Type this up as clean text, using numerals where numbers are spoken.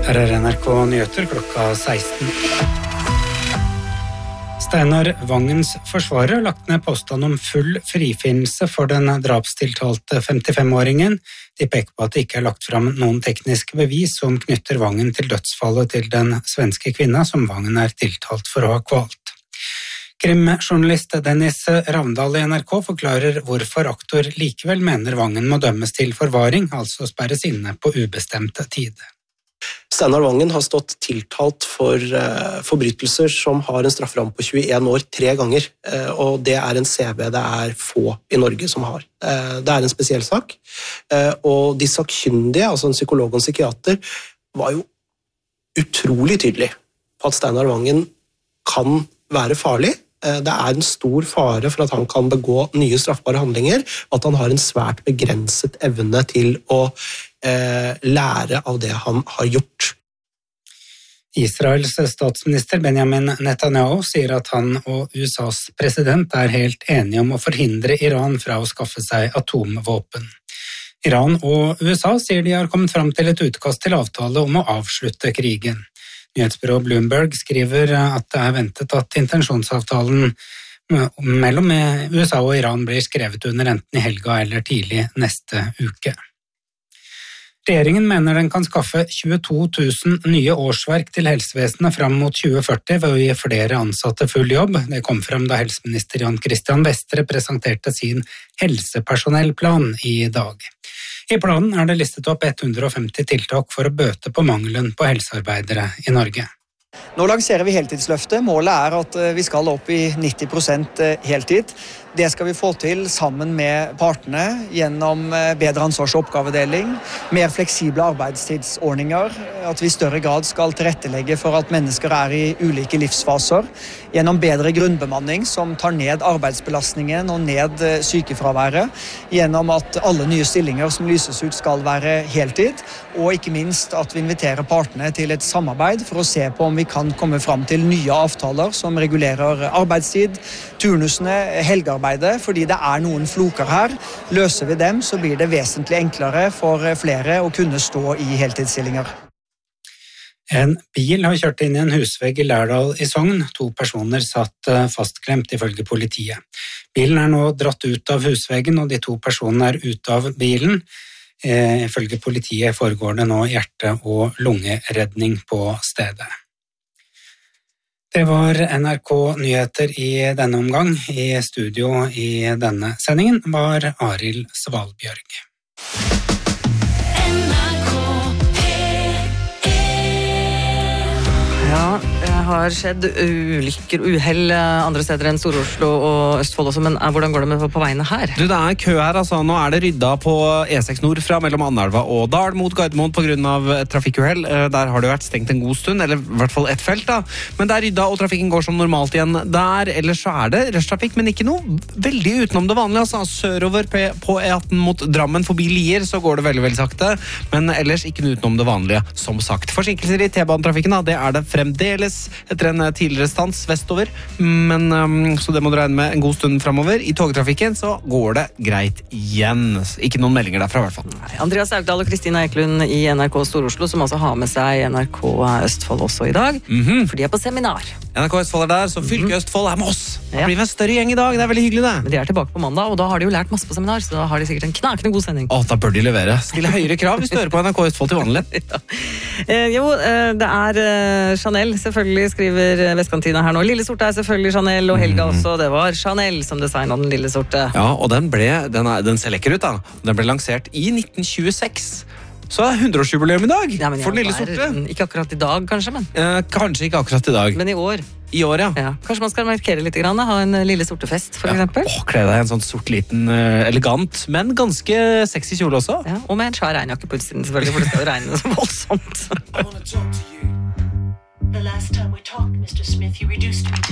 Her NRK Nyheter klokka 16. Steinar Vangens forsvarer har lagt ned påstand om full frifinnelse for den drapstiltalte 55-åringen. De peker på at det ikke er lagt fram noen tekniske bevis som knytter Vangen til dødsfallet til den svenske kvinna som Vangen er tiltalt for å ha kvalt. Krimjournalist Dennis Ravndal i NRK forklarer hvorfor aktor likevel mener Vangen må dømmes til forvaring, altså sperres inne på ubestemt tid. Steinar Vangen har stått tiltalt for forbrytelser som har en strafferamme på 21 år 3 ganger, og det er en CV det er få i Norge som har. Det er en spesiell sak, og de sakkyndige, altså en psykolog og en psykiater, var jo utrolig tydelig på at Steinar Vangen kan være farlig. Det er en stor fare for at han kan begå nye straffbare handlinger, og at han har en svært begrenset evne til å lære av det han har gjort. Israels statsminister Benjamin Netanyahu sier at han og USAs president er helt enige om å forhindre Iran fra å skaffe seg atomvåpen. Iran og USA sier de har kommet fram til et utkast til avtale om å avslutte krigen. Nyhetsbyrået Bloomberg skriver at det er ventet at intensjonsavtalen mellom USA og Iran blir skrevet under enten i helga eller tidlig neste uke. Regjeringen mener den kan skaffe 22 000 nye årsverk til helsevesenet fram mot 2040 ved å gi flere ansatte full jobb. Det kom frem da helseminister Jan Christian Vestre presenterte sin helsepersonellplan i dag. I planen er det listet opp 150 tiltak for å bøte på mangelen på helsearbeidere i Norge. Nå lanserer vi heltidsløftet. Målet er at vi skal opp i 90% heltid. Det skal vi få til sammen med partene gjennom bedre ansvars- og oppgavedeling, mer fleksible arbeidstidsordninger, at vi i større grad skal tilrettelegge for at mennesker er i ulike livsfaser, gjennom bedre grunnbemanning som tar ned arbeidsbelastningen og ned sykefraværet, gjennom at alle nye stillinger som lyses ut skal være heltid, og ikke minst at vi inviterer partene til et samarbeid for å se på om vi kan komme fram til nye avtaler som regulerer arbeidstid, turnusene, helgearbeidet, fordi det er noen floker her. Løser vi dem, så blir det vesentlig enklere for flere å kunne stå i heltidsstillinger. En bil har kjørt inn i en husvegg i Lærdal i Sogn. 2 personer satt fastklemt ifølge politiet. Bilen er nå dratt ut av husveggen, og de 2 personene er ute av bilen. Ifølge politiet foregår det nå hjerte- og lungeredning på stedet. Det var NRK Nyheter i denne omgang. I studio i denne sendingen var Arild Svalbjørg. Ja, det har skjedd ulykker og uhell andre steder enn Stor-Oslo og Østfold også, men hvordan går det med på veiene her? Du, det er kø her, altså. Nå er det rydda på E6 nord fra mellom Annelva og Dal mot Gardermoen på grunn av trafikkuhell. Der har det vært stengt en god stund, eller i hvert fall et felt da. Men det er rydda, og trafikken går som normalt igjen der. Ellers så er det rushtrafikk, men ikke noe veldig utenom det vanlige, altså. Sørover på E18 mot Drammen forbi Lier, så går det veldig, veldig sakte. Men ellers ikke noe utenom det vanlige, som sagt. Forsinkelser i T-banetrafikken, da, det er det fremdeles etter en tidligere stans vestover, men så det må du regne med en god stund fremover. I togtrafikken så går det greit igjen. Ikke noen meldinger derfra i hvert fall. Nei, Andreas Augdal og Kristina Eklund i NRK Stor-Oslo, som altså har med seg NRK Østfold også i dag, for de er på seminar. NRK Østfold er der, så fylke Østfold er med oss. Det blir en større gjeng i dag, det er veldig hyggelig det. Men de er tilbake på mandag, og da har de jo lært masse på seminar, så da har de sikkert en knakende god sending. Da bør de levere. Stille høyere krav hvis du hører på NRK Østfold til vanlig. Det er Chanel, selvfølgelig skriver Vestkantina her nå. Lille Sorte er selvfølgelig Chanel, og Helga også. Det var Chanel som designet den Lille Sorte. Ja, og den ser lekker ut da. Den ble lansert i 1926. Så er det 100-årsjubileum i dag for den Lille Sorte. Ikke akkurat i dag, kanskje, men... Kanskje ikke akkurat i dag. Men i år. I år, ja. Kanskje man skal markere litt grann, ha en Lille Sorte-fest, for eksempel. Kle deg en sånn sort, liten, elegant, men ganske sexy kjole også. Ja, og med en svær regnjakke på utsiden, selvfølgelig, for det skal jo regne så voldsomt. I want to talk to you. The last time we talked, Mr. Smith, you reduced me to